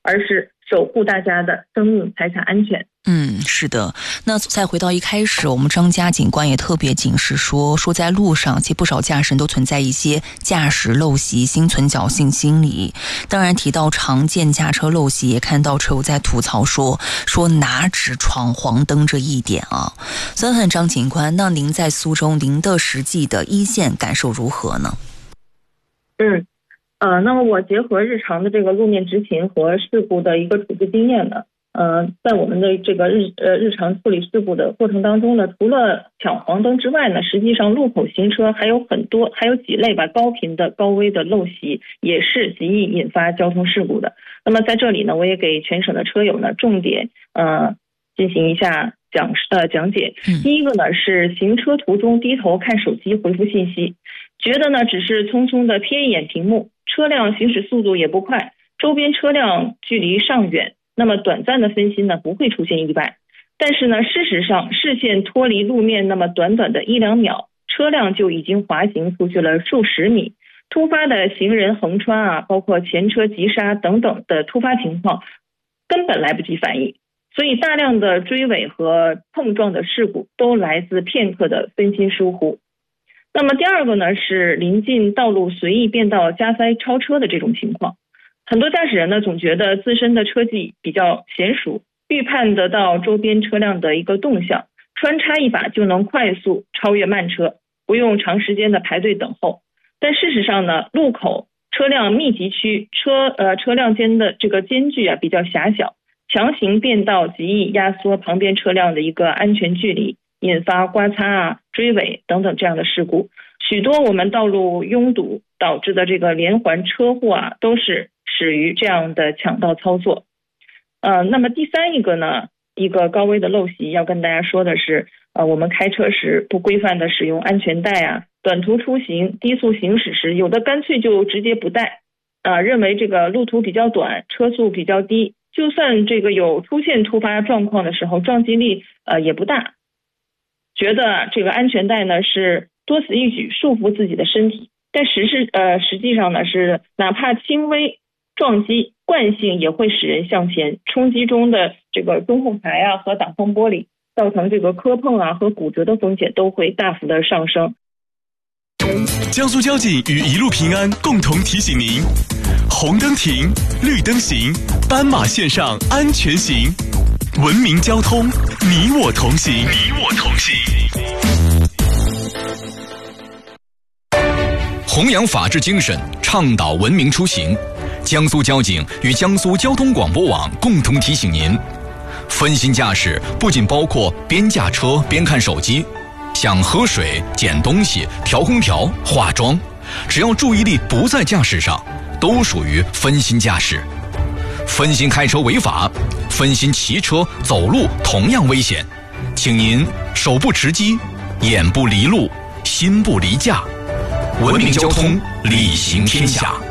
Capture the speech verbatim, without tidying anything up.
而是守护大家的生命财产安全。 嗯，是的。那再回到一开始，我们张家警官也特别警示说，说在路上，其实不少驾驶人都存在一些驾驶陋习，心存侥幸心理。当然提到常见驾车陋习，也看到车友在吐槽说，说哪止闯黄灯这一点啊。所以问张警官，那您在苏州，您的实际的一线感受如何呢？ 嗯，呃，那么我结合日常的这个路面执勤和事故的一个处置经验呢，呃，在我们的这个日呃日常处理事故的过程当中呢，除了抢黄灯之外呢，实际上路口行车还有很多，还有几类吧高频的高危的陋习，也是极易引发交通事故的。那么在这里呢，我也给全省的车友呢重点呃进行一下讲呃讲解。第一个呢是行车途中低头看手机回复信息，觉得呢只是匆匆的瞥一眼屏幕，车辆行驶速度也不快，周边车辆距离尚远，那么短暂的分心呢不会出现意外。但是呢事实上视线脱离路面那么短短的一两秒，车辆就已经滑行出去了数十米，突发的行人横穿啊，包括前车急刹等等的突发情况根本来不及反应，所以大量的追尾和碰撞的事故都来自片刻的分心疏忽。那么第二个呢是临近道路随意变道加塞超车的这种情况。很多驾驶人呢总觉得自身的车技比较娴熟，预判得到周边车辆的一个动向，穿插一把就能快速超越慢车，不用长时间的排队等候。但事实上呢，路口车辆密集区车呃车辆间的这个间距啊比较狭小，强行变道极易压缩旁边车辆的一个安全距离，引发刮擦啊、追尾等等这样的事故。许多我们道路拥堵导致的这个连环车祸啊，都是始于这样的抢道操作。呃，那么第三一个呢，一个高危的陋习要跟大家说的是，呃，我们开车时不规范的使用安全带啊，短途出行、低速行驶时，有的干脆就直接不带，啊、呃，认为这个路途比较短，车速比较低，就算这个有出现突发状况的时候，撞击力呃也不大，觉得这个安全带呢是多此一举，束缚自己的身体。但实是呃实际上呢是哪怕轻微撞击，惯性也会使人向前，冲击中的这个中控台啊和挡风玻璃，造成这个磕碰啊和骨折的风险都会大幅的上升。 江苏交警与一路平安共同提醒您：红灯停，绿灯行，斑马线上安全行，文明交通，你我同行，你我同行。 弘扬法治精神，倡导文明出行。江苏交警与江苏交通广播网共同提醒您：分心驾驶不仅包括边驾车边看手机，像喝水、捡东西、调空调、化妆，只要注意力不在驾驶上，都属于分心驾驶。分心开车违法，分心骑车、走路同样危险。请您手不持机，眼不离路，心不离驾，文明交通，礼行天下。